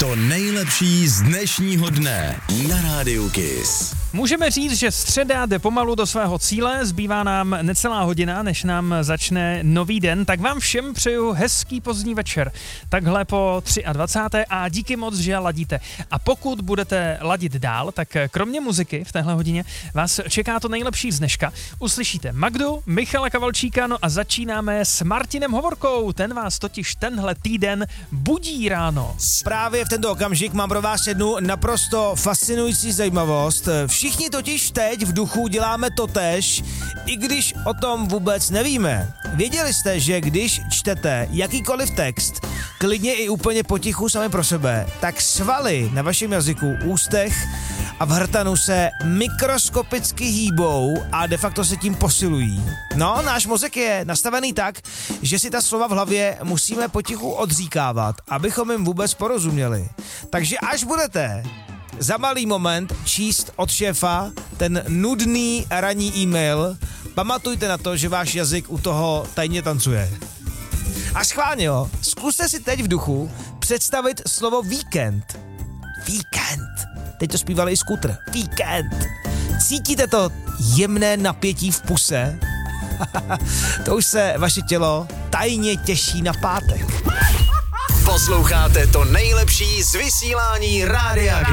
To nejlepší z dnešního dne na Rádiu Kiss. Můžeme říct, že středa jde pomalu do svého cíle, zbývá nám necelá hodina, než nám začne nový den, tak vám všem přeju hezký pozdní večer. Takhle po 23. a díky moc, že ladíte. A pokud budete ladit dál, tak kromě muziky v téhle hodině vás čeká to nejlepší z dneška. Uslyšíte Magdu, Michala Kavalčíka, no a začínáme s Martinem Hovorkou. Ten vás totiž tenhle týden budí ráno. Právě v tento okamžik mám pro vás jednu naprosto fascinující zajímavost. Všichni totiž teď v duchu děláme totéž, i když o tom vůbec nevíme. Věděli jste, že když čtete jakýkoliv text, klidně i úplně potichu sami pro sebe, tak svaly na vašem jazyku, ústech a v hrtanu se mikroskopicky hýbou a de facto se tím posilují. No, náš mozek je nastavený tak, že si ta slova v hlavě musíme potichu odříkávat, abychom jim vůbec porozuměli. Takže až budete za malý moment číst od šéfa ten nudný ranní e-mail, pamatujte na to, že váš jazyk u toho tajně tancuje. A schválně jo, zkuste si teď v duchu představit slovo víkend. Víkend. Teď to zpívali i Skútr. Víkend. Cítíte to jemné napětí v puse? To už se vaše tělo tajně těší na pátek. Posloucháte to nejlepší z vysílání Rádia Kiss.